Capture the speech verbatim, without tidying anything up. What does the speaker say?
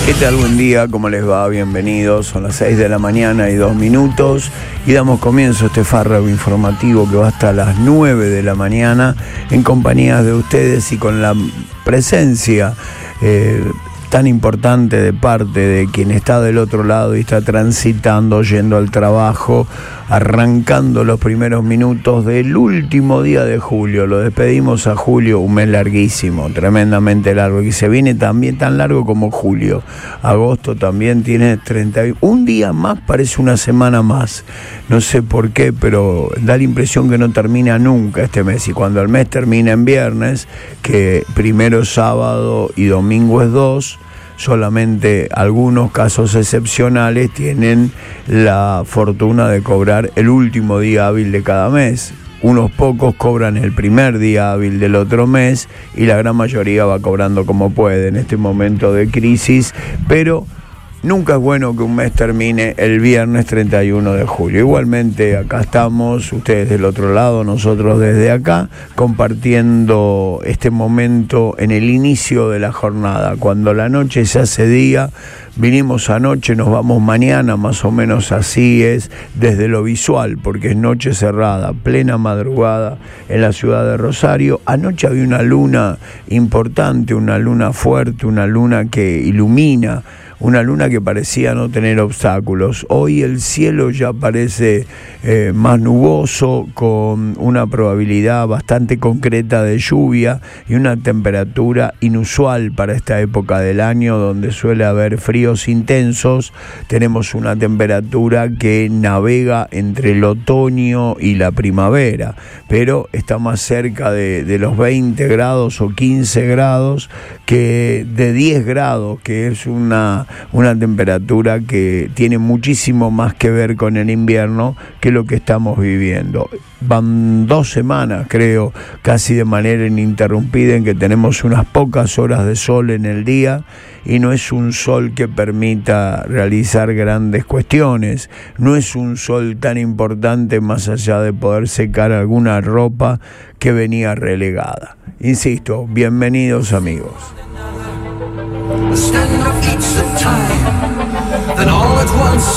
¿Qué tal? Buen día, ¿cómo les va? Bienvenidos, son las seis de la mañana y dos minutos y damos comienzo a este fárrago informativo que va hasta las nueve de la mañana en compañía de ustedes y con la presencia eh, tan importante de parte de quien está del otro lado y está transitando, yendo al trabajo, arrancando los primeros minutos del último día de julio. Lo despedimos a julio, un mes larguísimo, tremendamente largo, y se viene también tan largo como julio. Agosto también tiene treinta y un día más, parece una semana más. No sé por qué, pero da la impresión que no termina nunca este mes. Y cuando el mes termina en viernes, que primero es sábado y domingo es dos, solamente algunos casos excepcionales tienen la fortuna de cobrar el último día hábil de cada mes. Unos pocos cobran el primer día hábil del otro mes y la gran mayoría va cobrando como puede en este momento de crisis, pero nunca es bueno que un mes termine el viernes treinta y uno de julio. Igualmente acá estamos, ustedes del otro lado, nosotros desde acá, compartiendo este momento en el inicio de la jornada. Cuando la noche se hace día, vinimos anoche, nos vamos mañana, más o menos así es, desde lo visual, porque es noche cerrada, plena madrugada en la ciudad de Rosario. Anoche había una luna importante, una luna fuerte, una luna que ilumina, una luna que parecía no tener obstáculos. Hoy el cielo ya parece eh, más nuboso, con una probabilidad bastante concreta de lluvia y una temperatura inusual para esta época del año, donde suele haber fríos intensos. Tenemos una temperatura que navega entre el otoño y la primavera, pero está más cerca de, de los veinte grados o quince grados que de diez grados, que es una una temperatura que tiene muchísimo más que ver con el invierno que lo que estamos viviendo. Van dos semanas, creo, casi de manera ininterrumpida, en que tenemos unas pocas horas de sol en el día, y no es un sol que permita realizar grandes cuestiones, no es un sol tan importante más allá de poder secar alguna ropa que venía relegada. Insisto, bienvenidos amigos. The stand of each the time, then all at once